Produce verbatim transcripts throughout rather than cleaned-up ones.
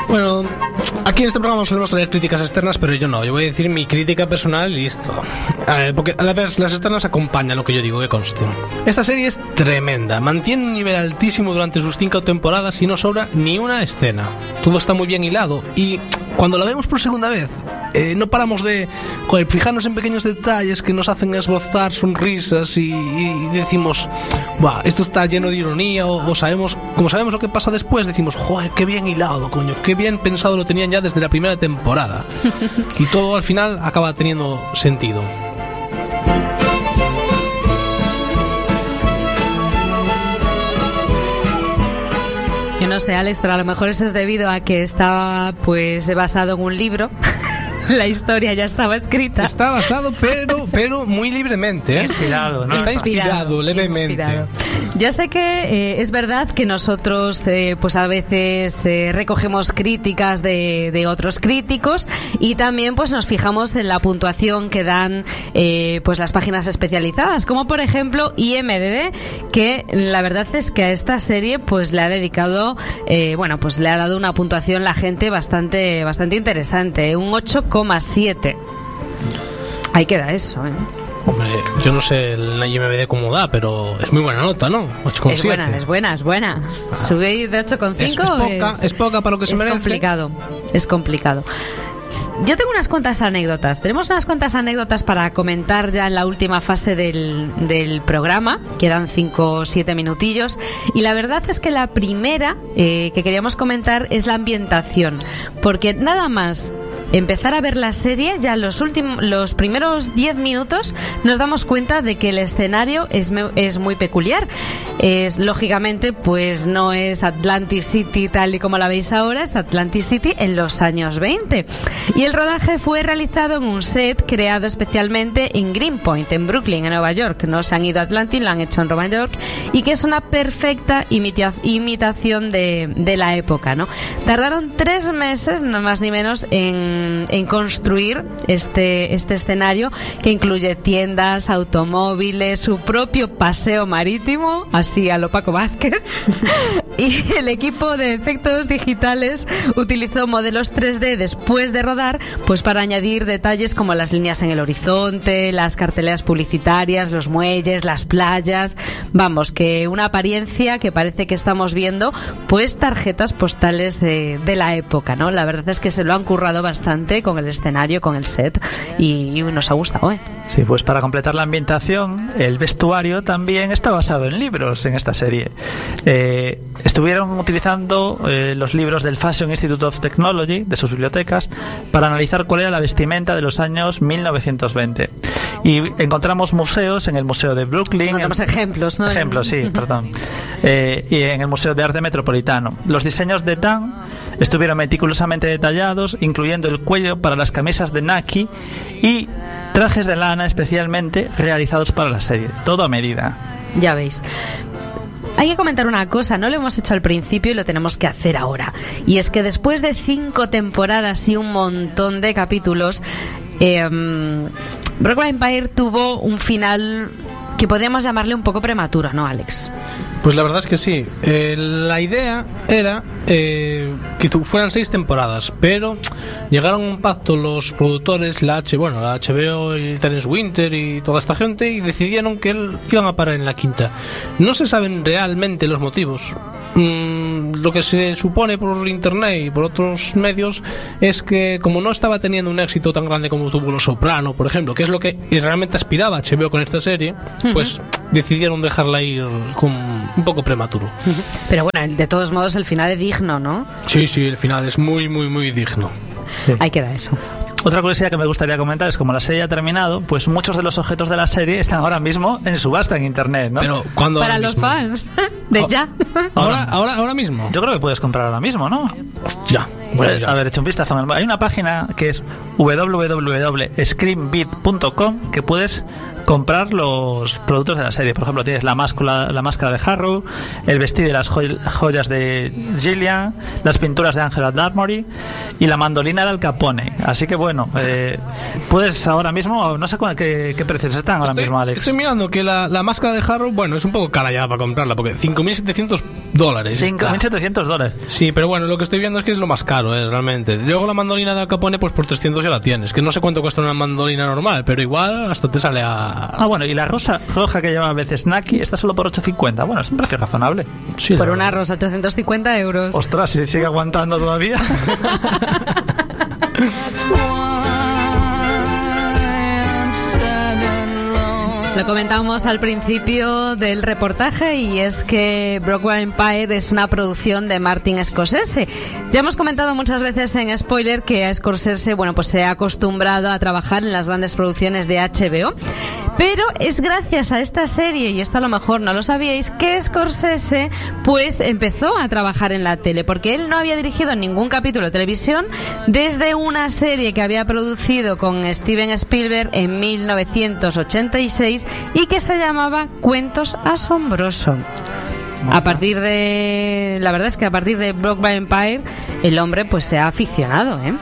Bueno, aquí en este programa solemos traer críticas externas, pero yo no, yo voy a decir mi crítica personal y listo. A ver, porque a la vez las externas acompañan lo que yo digo, que conste. Esta serie es tremenda, mantiene un nivel altísimo durante sus cinco temporadas y no sobra ni una escena. Todo está muy bien hilado y cuando la vemos por segunda vez, eh, no paramos de joder, fijarnos en pequeños detalles que nos hacen esbozar sonrisas y, y decimos, buah, esto está lleno de ironía, o, o sabemos, como sabemos lo que pasa después, decimos, joder, qué bien hilado, coño, qué bien pensado lo tenían ya desde la primera temporada. Y todo al final acaba teniendo sentido. Yo no sé, Alex, pero a lo mejor eso es debido a que está pues basado en un libro. La historia ya estaba escrita. Está basado, pero pero muy libremente, ¿eh? Inspirado, ¿no? Está inspirado, inspirado levemente. Inspirado. Yo sé que eh, es verdad que nosotros eh, pues a veces eh, recogemos críticas de, de otros críticos y también pues nos fijamos en la puntuación que dan eh, pues las páginas especializadas, como por ejemplo I M D B, que la verdad es que a esta serie pues le ha dedicado, eh, bueno, pues le ha dado una puntuación la gente bastante bastante interesante, un ocho coma siete. Ahí queda eso, ¿eh? Hombre, yo no sé el I M D B cómo da, pero es muy buena nota, ¿no? ocho coma siete. Es buena, es buena, es buena. Ah. Sube de ocho coma cinco. Es, es, poca, es, es poca para lo que se es merece. Es complicado, es complicado. Yo tengo unas cuantas anécdotas. Tenemos unas cuantas anécdotas para comentar ya en la última fase del, del programa. Quedan cinco o siete minutillos. Y la verdad es que la primera eh, que queríamos comentar es la ambientación. Porque nada más empezar a ver la serie, ya los últimos, los primeros diez minutos nos damos cuenta de que el escenario es, es muy peculiar. Es, lógicamente, pues no es Atlantic City tal y como la veis ahora, es Atlantic City en los años veinte. Y el rodaje fue realizado en un set creado especialmente en Greenpoint, en Brooklyn, en Nueva York. No se han ido a Atlantic, lo han hecho en Nueva York, y que es una perfecta imita- imitación de, de la época, ¿no? Tardaron tres meses, no más ni menos, en en construir este, este escenario, que incluye tiendas, automóviles, su propio paseo marítimo, así a lo Paco Vázquez. Y el equipo de efectos digitales utilizó modelos tres D después de rodar, pues para añadir detalles como las líneas en el horizonte, las carteleras publicitarias, los muelles, las playas. Vamos, que una apariencia que parece que estamos viendo pues tarjetas postales de, de la época, ¿no? La verdad es que se lo han currado bastante con el escenario, con el set, y, y nos ha gustado, ¿eh? Sí, pues para completar la ambientación, el vestuario también está basado en libros en esta serie. Eh, estuvieron utilizando eh, los libros del Fashion Institute of Technology, de sus bibliotecas, para analizar cuál era la vestimenta de los años mil novecientos veinte. Y encontramos museos en el Museo de Brooklyn. Encontramos en, ejemplos, ¿no? Ejemplos, sí, perdón. Eh, y en el Museo de Arte Metropolitano. Los diseños de Dan estuvieron meticulosamente detallados, incluyendo el cuello para las camisas de Nike y trajes de lana especialmente realizados para la serie. Todo a medida. Ya veis. Hay que comentar una cosa, no lo hemos hecho al principio y lo tenemos que hacer ahora. Y es que después de cinco temporadas y un montón de capítulos, eh, Brooklyn Empire tuvo un final que podríamos llamarle un poco prematuro, ¿no, Alex? Pues la verdad es que sí. Eh, la idea era eh, que fueran seis temporadas, pero llegaron a un pacto los productores, la H, bueno, la H B O y Terence Winter y toda esta gente, y decidieron que él, iban a parar en la quinta. No se saben realmente los motivos. Mm, lo que se supone por internet y por otros medios es que como no estaba teniendo un éxito tan grande como tuvo Los Soprano, por ejemplo, que es lo que realmente aspiraba H B O con esta serie, uh-huh. pues decidieron dejarla ir con un poco prematuro. Pero bueno, de todos modos el final es digno, ¿no? Sí, sí, el final es muy, muy, muy digno. Sí. Ahí queda eso. Otra curiosidad que me gustaría comentar es como la serie ha terminado, pues muchos de los objetos de la serie están ahora mismo en subasta en internet, ¿no? Pero ¿cuándo? Para los mismo? Fans de oh, ya. Ahora, ahora, ahora mismo. Yo creo que puedes comprar ahora mismo, ¿no? Hostia. Bueno, a ver, hecho un vistazo. Hay una página que es doble u doble u doble u punto screenbeat punto com que puedes comprar los productos de la serie. Por ejemplo, tienes la máscara, la máscara de Harrow, el vestido y las joyas de Gillian, las pinturas de Angela Darmory y la mandolina de Al Capone. Así que bueno, eh, puedes ahora mismo, no sé qué, qué precios están ahora estoy, mismo, Alex. Estoy mirando que la, la máscara de Harrow, bueno, es un poco cara ya para comprarla, porque cinco mil setecientos dólares. cinco mil setecientos dólares. Sí, pero bueno, lo que estoy viendo es que es lo más caro. caro, eh, realmente. Luego la mandolina de Al Capone, pues por trescientos ya la tienes. Que no sé cuánto cuesta una mandolina normal, pero igual hasta te sale a... Ah, bueno, y la rosa roja que lleva a veces Naki está solo por ochocientos cincuenta. Bueno, es un precio razonable. Sí, Por la una verdad. rosa, ochocientos cincuenta euros. Ostras, si sigue aguantando todavía. Lo comentábamos al principio del reportaje y es que Broadway Empire es una producción de Martin Scorsese. Ya hemos comentado muchas veces en Spoiler que a Scorsese, bueno, pues se ha acostumbrado a trabajar en las grandes producciones de H B O. Pero es gracias a esta serie, y esto a lo mejor no lo sabíais, que Scorsese pues empezó a trabajar en la tele, porque él no había dirigido ningún capítulo de televisión desde una serie que había producido con Steven Spielberg en mil novecientos ochenta y seis y que se llamaba Cuentos Asombroso. A partir de... La verdad es que a partir de Broadway Empire el hombre pues se ha aficionado, ¿eh?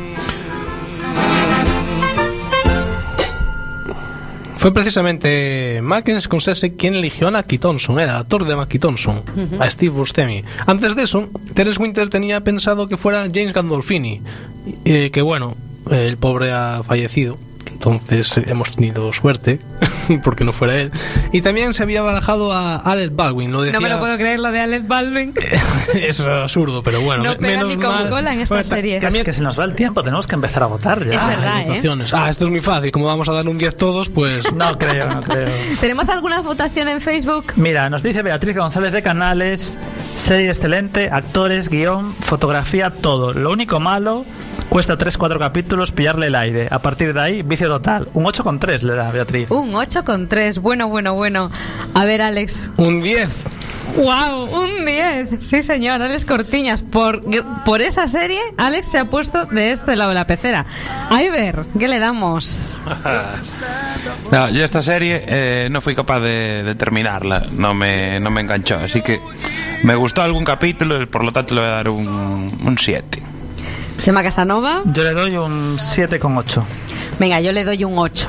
Fue precisamente Martin Scorsese quien eligió a Naki Thompson, el actor de Naki Thompson, uh-huh. a Steve Buscemi. Antes de eso, Terence Winter tenía pensado que fuera James Gandolfini, eh, que bueno, el pobre ha fallecido. Entonces hemos tenido suerte porque no fuera él. Y también se había barajado a Alec Baldwin. Lo decía... No me lo puedo creer lo de Alec Baldwin. Es absurdo, pero bueno. No pega menos ni con mal. cola en esta Bueno, serie. Es que se nos va el tiempo, tenemos que empezar a votar ya. Es verdad, ¿eh? Votaciones. Ah, esto es muy fácil. Como vamos a darle un diez todos, pues... No creo, no creo. ¿Tenemos alguna votación en Facebook? Mira, nos dice Beatriz González de Canales: serie excelente, actores, guión, fotografía, todo. Lo único malo, cuesta tres cuatro capítulos pillarle el aire. A partir de ahí, vicio total. Un ocho coma tres le da Beatriz. Un ocho coma tres. Bueno, bueno, bueno. A ver, Alex. Un diez. ¡Wow! Un diez. Sí, señor. Alex Cortiñas. Por, por esa serie, Alex se ha puesto de este lado de la pecera. A ver, ¿qué le damos? No, yo esta serie eh, no fui capaz de, de terminarla. No me, no me enganchó. Así que me gustó algún capítulo y por lo tanto le voy a dar un siete. Chema Casanova. Yo le doy un siete coma ocho. Venga, yo le doy un ocho.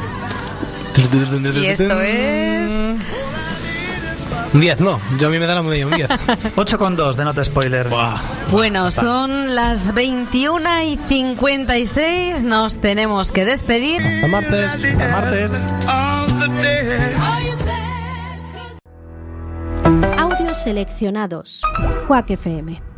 Y esto es... Un diez, no. Yo a mí me da la media, un diez. ocho coma dos de nota spoiler. Buah. Bueno, son las veintiuna y cincuenta y seis. Nos tenemos que despedir. Hasta martes. Hasta martes. Audios seleccionados. Quack F M.